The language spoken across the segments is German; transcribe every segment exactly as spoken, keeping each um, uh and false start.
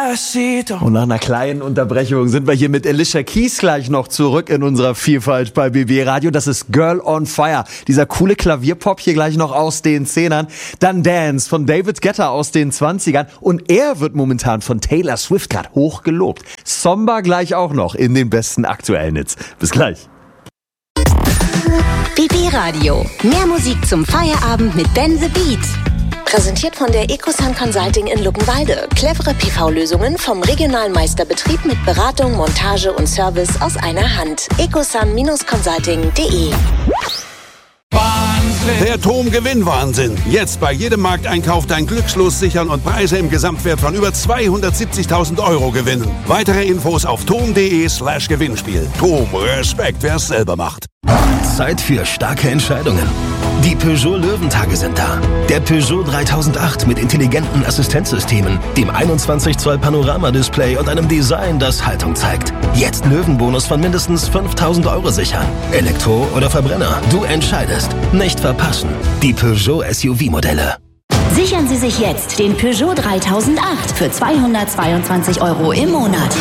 Despacito. Und nach einer kleinen Unterbrechung sind wir hier mit Alicia Keys gleich noch zurück in unserer Vielfalt bei B B Radio. Das ist Girl on Fire, dieser coole Klavierpop hier gleich noch aus den Zehnern. Dann Dance von David Guetta aus den Zwanzigern. Und er wird momentan von Taylor Swift gerade hoch gelobt. Somba gleich auch noch in den besten aktuellen Hits. Bis gleich. B B Radio. Mehr Musik zum Feierabend mit Ben the Beat. Präsentiert von der Ecosun Consulting in Luckenwalde. Clevere P V-Lösungen vom regionalen Meisterbetrieb mit Beratung, Montage und Service aus einer Hand. ecosun Consulting punkt de. Der Tom-Gewinn-Wahnsinn. Jetzt bei jedem Markteinkauf dein Glückslos sichern und Preise im Gesamtwert von über zweihundertsiebzigtausend Euro gewinnen. Weitere Infos auf tom punkt de slash Gewinnspiel. Tom, Respekt, wer es selber macht. Zeit für starke Entscheidungen. Die Peugeot Löwentage sind da. Der Peugeot dreitausendacht mit intelligenten Assistenzsystemen, dem einundzwanzig Zoll Panoramadisplay und einem Design, das Haltung zeigt. Jetzt Löwenbonus von mindestens fünftausend Euro sichern. Elektro oder Verbrenner, du entscheidest. Nicht verpassen. Die Peugeot S U V-Modelle. Sichern Sie sich jetzt den Peugeot dreitausendacht für zweihundertzweiundzwanzig Euro im Monat.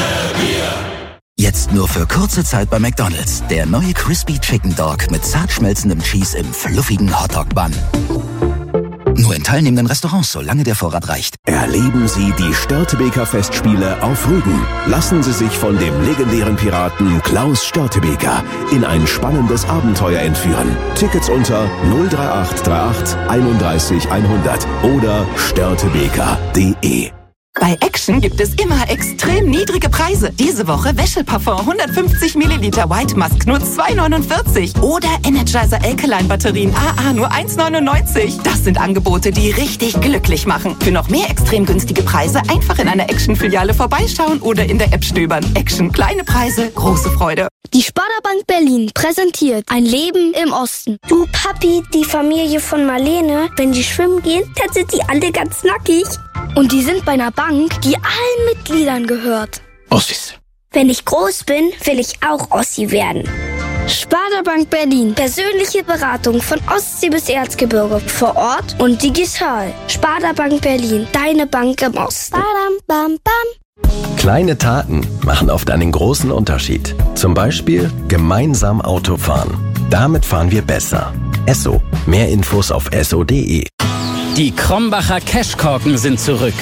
Jetzt nur für kurze Zeit bei McDonald's. Der neue Crispy Chicken Dog mit zart schmelzendem Cheese im fluffigen Hotdog-Bun. Nur in teilnehmenden Restaurants, solange der Vorrat reicht. Erleben Sie die Störtebeker Festspiele auf Rügen. Lassen Sie sich von dem legendären Piraten Klaus Störtebeker in ein spannendes Abenteuer entführen. Tickets unter null drei acht drei acht einunddreißig hundert oder störtebeker punkt de. Bei Action gibt es immer extrem niedrige Preise. Diese Woche Wäscheparfum hundertfünfzig Milliliter White Musk nur zwei neunundvierzig. Oder Energizer Alkaline Batterien A A nur eins neunundneunzig. Das sind Angebote, die richtig glücklich machen. Für noch mehr extrem günstige Preise einfach in einer Action-Filiale vorbeischauen oder in der App stöbern. Action, kleine Preise, große Freude. Die Sparda-Bank Berlin präsentiert ein Leben im Osten. Du Papi, die Familie von Marlene, wenn die schwimmen gehen, dann sind die alle ganz nackig. Und die sind bei einer Bank, die allen Mitgliedern gehört. Ossis. Wenn ich groß bin, will ich auch Ossi werden. Sparda-Bank Berlin. Persönliche Beratung von Ostsee bis Erzgebirge. Vor Ort und digital. Sparda-Bank Berlin. Deine Bank im Osten. Badam, bam, bam. Kleine Taten machen oft einen großen Unterschied. Zum Beispiel gemeinsam Auto fahren. Damit fahren wir besser. Esso. Mehr Infos auf esso punkt de. Die Krombacher Cashkorken sind zurück.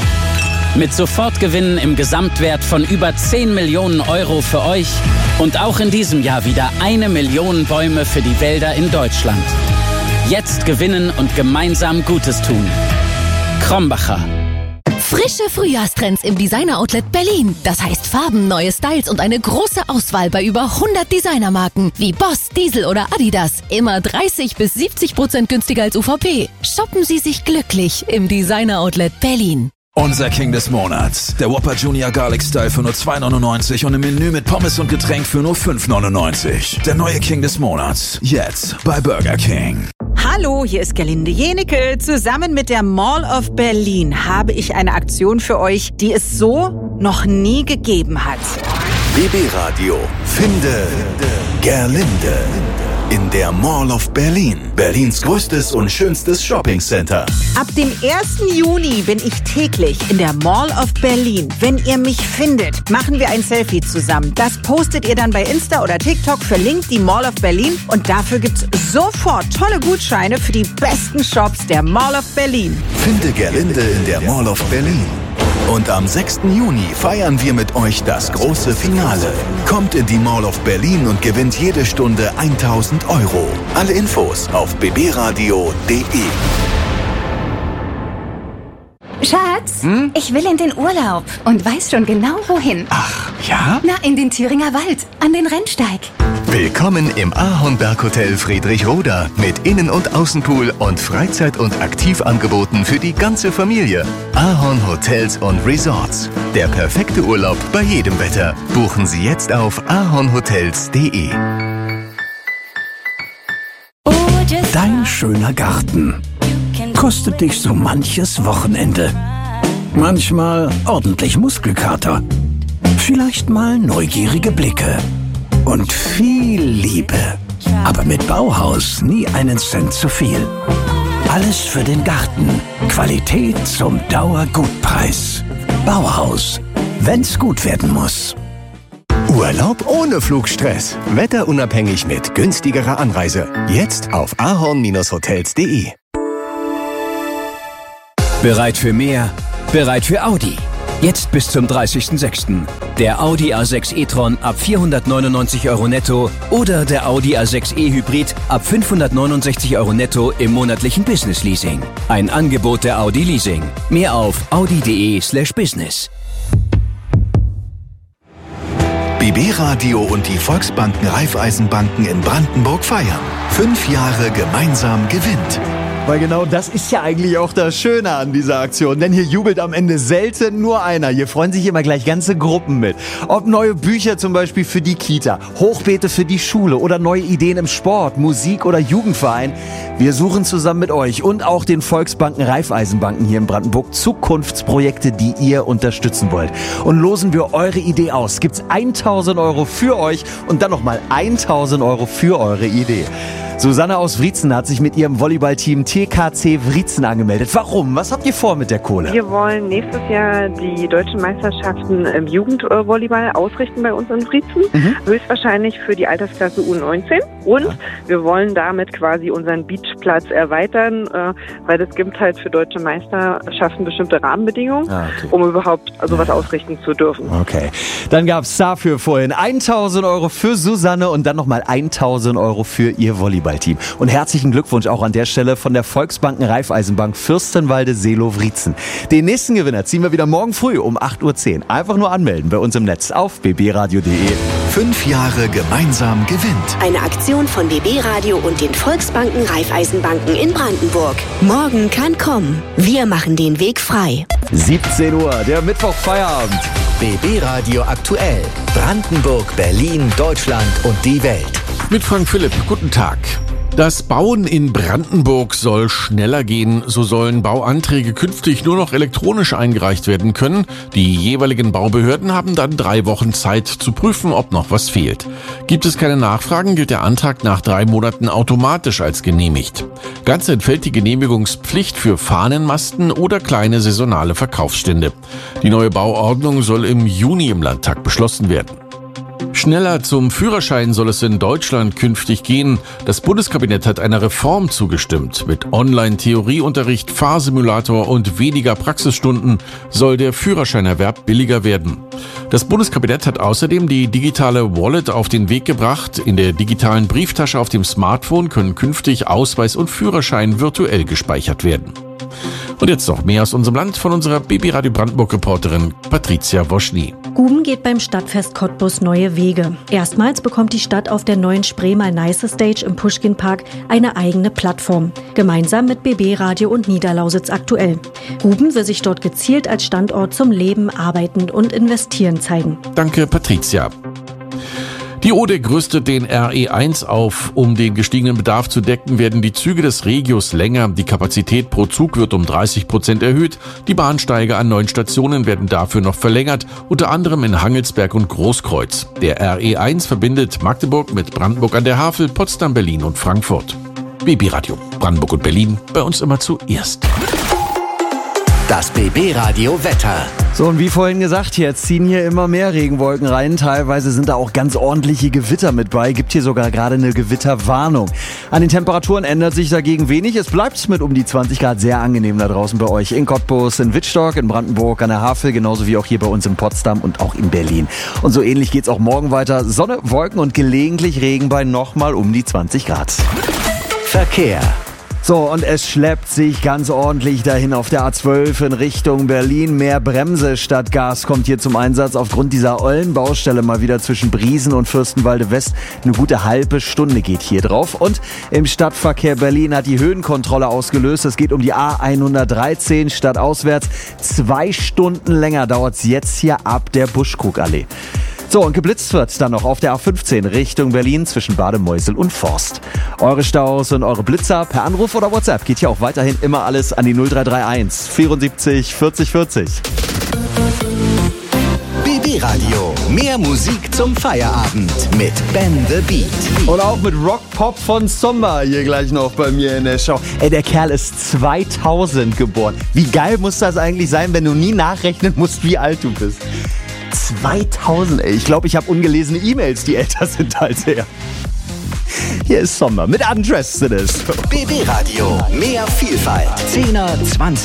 Mit Sofortgewinnen im Gesamtwert von über zehn Millionen Euro für euch und auch in diesem Jahr wieder eine Million Bäume für die Wälder in Deutschland. Jetzt gewinnen und gemeinsam Gutes tun. Krombacher. Frische Frühjahrstrends im Designer-Outlet Berlin. Das heißt Farben, neue Styles und eine große Auswahl bei über hundert Designermarken wie Boss, Diesel oder Adidas. Immer dreißig bis siebzig Prozent günstiger als U V P. Shoppen Sie sich glücklich im Designer-Outlet Berlin. Unser King des Monats. Der Whopper Junior Garlic Style für nur zwei neunundneunzig und im Menü mit Pommes und Getränk für nur fünf neunundneunzig. Der neue King des Monats. Jetzt bei Burger King. Hallo, hier ist Gerlinde Jenecke. Zusammen mit der Mall of Berlin habe ich eine Aktion für euch, die es so noch nie gegeben hat. B B Radio. Finde Gerlinde. In der Mall of Berlin. Berlins größtes und schönstes Shoppingcenter. Ab dem ersten Juni bin ich täglich in der Mall of Berlin. Wenn ihr mich findet, machen wir ein Selfie zusammen. Das postet ihr dann bei Insta oder TikTok, verlinkt die Mall of Berlin und dafür gibt's sofort tolle Gutscheine für die besten Shops der Mall of Berlin. Finde Gerlinde in der Mall of Berlin. Und am sechsten Juni feiern wir mit euch das große Finale. Kommt in die Mall of Berlin und gewinnt jede Stunde tausend Euro. Alle Infos auf b b radio punkt de. Schatz, hm? Ich will in den Urlaub und weiß schon genau wohin. Ach, ja? Na, in den Thüringer Wald, an den Rennsteig. Willkommen im Ahornberghotel Friedrichroda mit Innen- und Außenpool und Freizeit- und Aktivangeboten für die ganze Familie. Ahorn Hotels und Resorts. Der perfekte Urlaub bei jedem Wetter. Buchen Sie jetzt auf ahornhotels punkt de. Dein schöner Garten kostet dich so manches Wochenende. Manchmal ordentlich Muskelkater. Vielleicht mal neugierige Blicke. Und viel Liebe. Aber mit Bauhaus nie einen Cent zu viel. Alles für den Garten. Qualität zum Dauergutpreis. Bauhaus. Wenn's gut werden muss. Urlaub ohne Flugstress. Wetterunabhängig mit günstigerer Anreise. Jetzt auf ahorn Bindestrich hotels punkt de. Bereit für mehr? Bereit für Audi. Jetzt bis zum dreißigsten sechsten Der Audi A sechs e-tron ab vierhundertneunundneunzig Euro netto oder der Audi A sechs e-Hybrid ab fünfhundertneunundsechzig Euro netto im monatlichen Business Leasing. Ein Angebot der Audi Leasing. Mehr auf audi punkt de slash business. B B Radio und die Volksbanken Raiffeisenbanken in Brandenburg feiern. Fünf Jahre gemeinsam gewinnt. Weil genau das ist ja eigentlich auch das Schöne an dieser Aktion. Denn hier jubelt am Ende selten nur einer. Hier freuen sich immer gleich ganze Gruppen mit. Ob neue Bücher zum Beispiel für die Kita, Hochbeete für die Schule oder neue Ideen im Sport, Musik oder Jugendverein. Wir suchen zusammen mit euch und auch den Volksbanken Raiffeisenbanken hier in Brandenburg Zukunftsprojekte, die ihr unterstützen wollt. Und losen wir eure Idee aus. Gibt's tausend Euro für euch und dann nochmal tausend Euro für eure Idee. Susanne aus Wriezen hat sich mit ihrem Volleyballteam T K C Wriezen angemeldet. Warum? Was habt ihr vor mit der Kohle? Wir wollen nächstes Jahr die deutschen Meisterschaften im Jugendvolleyball ausrichten bei uns in Wriezen. Mhm. Höchstwahrscheinlich für die Altersklasse U neunzehn. Und ja. wir wollen damit quasi unseren Beachplatz erweitern, weil es gibt halt für deutsche Meisterschaften bestimmte Rahmenbedingungen, ah, okay. um überhaupt sowas ausrichten zu dürfen. Okay. Dann gab es dafür vorhin tausend Euro für Susanne und dann nochmal tausend Euro für ihr Volleyball. Team. Und herzlichen Glückwunsch auch an der Stelle von der Volksbanken Raiffeisenbank Fürstenwalde-Seelow-Wriezen. Den nächsten Gewinner ziehen wir wieder morgen früh um acht Uhr zehn. Einfach nur anmelden bei uns im Netz auf b b radio punkt de. Fünf Jahre gemeinsam gewinnt. Eine Aktion von B B Radio und den Volksbanken Raiffeisenbanken in Brandenburg. Morgen kann kommen. Wir machen den Weg frei. siebzehn Uhr, der Mittwoch-Feierabend. B B Radio aktuell. Brandenburg, Berlin, Deutschland und die Welt. Mit Frank Philipp, guten Tag. Das Bauen in Brandenburg soll schneller gehen. So sollen Bauanträge künftig nur noch elektronisch eingereicht werden können. Die jeweiligen Baubehörden haben dann drei Wochen Zeit zu prüfen, ob noch was fehlt. Gibt es keine Nachfragen, gilt der Antrag nach drei Monaten automatisch als genehmigt. Ganz entfällt die Genehmigungspflicht für Fahnenmasten oder kleine saisonale Verkaufsstände. Die neue Bauordnung soll im Juni im Landtag beschlossen werden. Schneller zum Führerschein soll es in Deutschland künftig gehen. Das Bundeskabinett hat einer Reform zugestimmt. Mit Online-Theorieunterricht, Fahrsimulator und weniger Praxisstunden soll der Führerscheinerwerb billiger werden. Das Bundeskabinett hat außerdem die digitale Wallet auf den Weg gebracht. In der digitalen Brieftasche auf dem Smartphone können künftig Ausweis und Führerschein virtuell gespeichert werden. Und jetzt noch mehr aus unserem Land von unserer B B Radio Brandenburg-Reporterin Patricia Woschny. Guben geht beim Stadtfest Cottbus neue Wege. Erstmals bekommt die Stadt auf der neuen Spreemal Nice Stage im Puschkinpark eine eigene Plattform. Gemeinsam mit B B Radio und Niederlausitz aktuell. Guben will sich dort gezielt als Standort zum Leben, Arbeiten und Investieren zeigen. Danke, Patricia. Die O D E rüstet den R E eins auf. Um den gestiegenen Bedarf zu decken, werden die Züge des Regios länger. Die Kapazität pro Zug wird um dreißig Prozent erhöht. Die Bahnsteige an neuen Stationen werden dafür noch verlängert, unter anderem in Hangelsberg und Großkreuz. Der R E eins verbindet Magdeburg mit Brandenburg an der Havel, Potsdam, Berlin und Frankfurt. B B Radio, Brandenburg und Berlin, bei uns immer zuerst. Das B B Radio Wetter. So, und wie vorhin gesagt, jetzt ziehen hier immer mehr Regenwolken rein. Teilweise sind da auch ganz ordentliche Gewitter mit bei. Gibt hier sogar gerade eine Gewitterwarnung. An den Temperaturen ändert sich dagegen wenig. Es bleibt mit um die zwanzig Grad sehr angenehm da draußen bei euch. In Cottbus, in Wittstock, in Brandenburg, an der Havel, genauso wie auch hier bei uns in Potsdam und auch in Berlin. Und so ähnlich geht's auch morgen weiter. Sonne, Wolken und gelegentlich Regen bei nochmal um die zwanzig Grad. Verkehr. So, und es schleppt sich ganz ordentlich dahin auf der A zwölf in Richtung Berlin. Mehr Bremse statt Gas kommt hier zum Einsatz. Aufgrund dieser ollen Baustelle mal wieder zwischen Briesen und Fürstenwalde West. Eine gute halbe Stunde geht hier drauf. Und im Stadtverkehr Berlin hat die Höhenkontrolle ausgelöst. Es geht um die A hundertdreizehn stadtauswärts. Zwei Stunden länger dauert's jetzt hier ab der Buschkrugallee. So, und geblitzt wird dann noch auf der A fünfzehn Richtung Berlin zwischen Bademeusel und Forst. Eure Staus und eure Blitzer per Anruf oder WhatsApp geht hier auch weiterhin immer alles an die null drei drei eins vierundsiebzig vierzig vierzig. B B Radio Mehr Musik zum Feierabend mit Ben the Beat. Und auch mit Rock Pop von Zomba hier gleich noch bei mir in der Show. Ey, der Kerl ist zweitausend geboren. Wie geil muss das eigentlich sein, wenn du nie nachrechnen musst, wie alt du bist? zweitausend, ey. Ich glaube, ich habe ungelesene E-Mails, die älter sind als er. Hier ist Zomba mit Undressed. B B Radio. Mehr Vielfalt. zehner, zwanziger